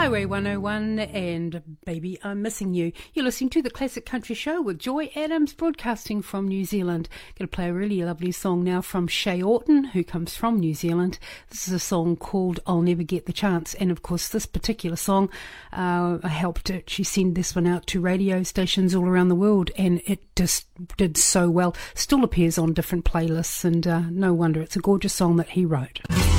Highway 101 and Baby I'm Missing You. You're listening to the Classic Country Show with Joy Adams, broadcasting from New Zealand. Going to play a really lovely song now from Shay Orton, who comes from New Zealand. This is a song called I'll Never Get the Chance, and of course this particular song she sent this one out to radio stations all around the world, and it just did so well. Still appears on different playlists, and no wonder, it's a gorgeous song that he wrote.